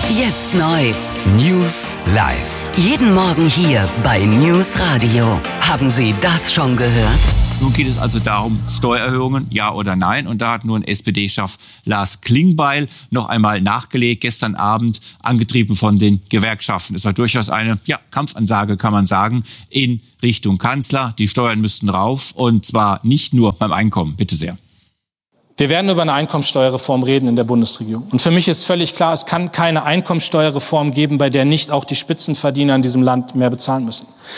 Jetzt neu. News live. Jeden Morgen hier bei News Radio. Haben Sie das schon gehört? Nun geht es also darum, Steuererhöhungen, ja oder nein. Und da hat nun SPD-Chef Lars Klingbeil noch einmal nachgelegt, gestern Abend, angetrieben von den Gewerkschaften. Es war durchaus eine Kampfansage, kann man sagen, in Richtung Kanzler. Die Steuern müssten rauf, und zwar nicht nur beim Einkommen. Bitte sehr. Wir werden über eine Einkommensteuerreform reden in der Bundesregierung. Und für mich ist völlig klar, es kann keine Einkommensteuerreform geben, bei der nicht auch die Spitzenverdiener in diesem Land mehr bezahlen müssen.